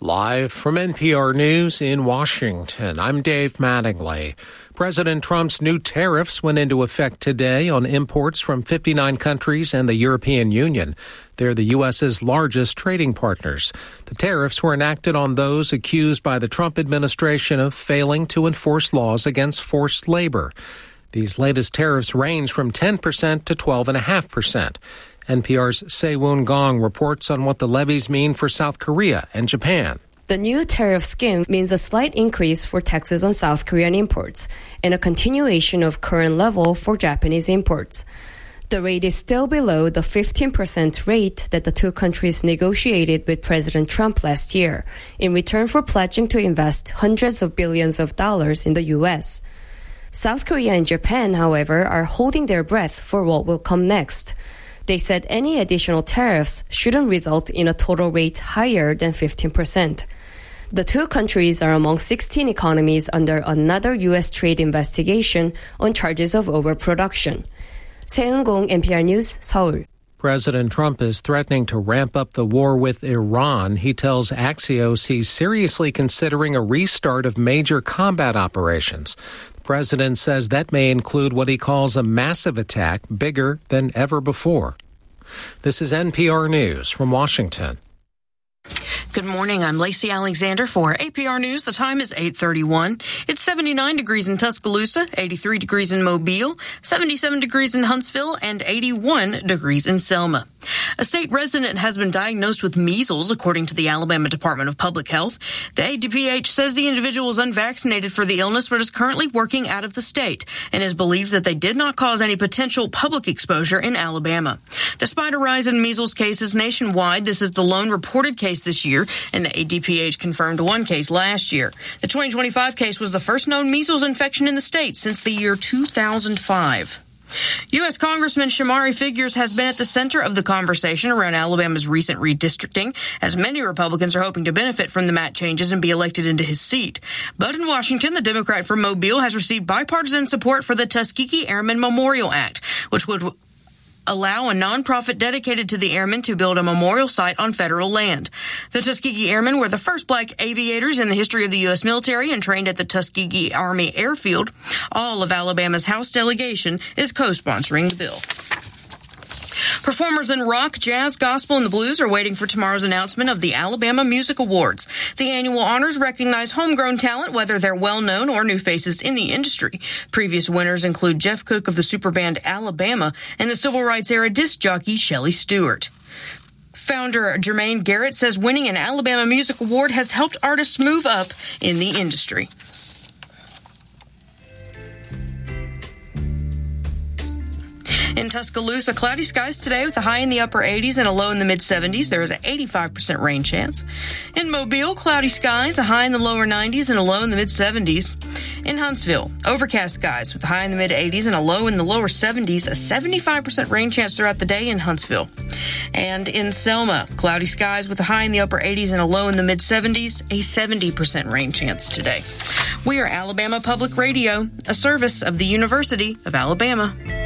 Live from NPR News in Washington, I'm Dave Mattingly. President Trump's new tariffs went into effect today on imports from 59 countries and the European Union. They're the U.S.'s largest trading partners. The tariffs were enacted on those accused by the Trump administration of failing to enforce laws against forced labor. These latest tariffs range from 10% to 12.5%. NPR's Se-Woon Gong reports on what the levies mean for South Korea and Japan. The new tariff scheme means a slight increase for taxes on South Korean imports and a continuation of current level for Japanese imports. The rate is still below the 15% rate that the two countries negotiated with President Trump last year in return for pledging to invest hundreds of billions of dollars in the U.S. South Korea and Japan, however, are holding their breath for what will come next. They said any additional tariffs shouldn't result in a total rate higher than 15%. The two countries are among 16 economies under another U.S. trade investigation on charges of overproduction. 세은공 NPR News, 서울. President Trump is threatening to ramp up the war with Iran. He tells Axios he's seriously considering a restart of major combat operations. The president says that may include what he calls a massive attack, bigger than ever before. This is NPR News from Washington. Good morning. I'm Lacey Alexander for APR News. The time is 8:31. It's 79 degrees in Tuscaloosa, 83 degrees in Mobile, 77 degrees in Huntsville, and 81 degrees in Selma. A state resident has been diagnosed with measles, according to the Alabama Department of Public Health. The ADPH says the individual was unvaccinated for the illness but is currently working out of the state and is believed that they did not cause any potential public exposure in Alabama. Despite a rise in measles cases nationwide, this is the lone reported case this year, and the ADPH confirmed one case last year. The 2025 case was the first known measles infection in the state since the year 2005. U.S. Congressman Shamari Figures has been at the center of the conversation around Alabama's recent redistricting, as many Republicans are hoping to benefit from the map changes and be elected into his seat. But in Washington, the Democrat from Mobile has received bipartisan support for the Tuskegee Airmen Memorial Act, which would allow a nonprofit dedicated to the airmen to build a memorial site on federal land. The Tuskegee Airmen were the first black aviators in the history of the U.S. military and trained at the Tuskegee Army Airfield. All of Alabama's House delegation is co-sponsoring the bill. Performers in rock, jazz, gospel, and the blues are waiting for tomorrow's announcement of the Alabama Music Awards. The annual honors recognize homegrown talent, whether they're well-known or new faces in the industry. Previous winners include Jeff Cook of the superband Alabama and the civil rights era disc jockey Shelley Stewart. Founder Jermaine Garrett says winning an Alabama Music Award has helped artists move up in the industry. In Tuscaloosa, cloudy skies today with a high in the upper 80s and a low in the mid-70s. There is an 85% rain chance. In Mobile, cloudy skies, a high in the lower 90s and a low in the mid-70s. In Huntsville, overcast skies with a high in the mid-80s and a low in the lower 70s. A 75% rain chance throughout the day in Huntsville. And in Selma, cloudy skies with a high in the upper 80s and a low in the mid-70s. A 70% rain chance today. We are Alabama Public Radio, a service of the University of Alabama.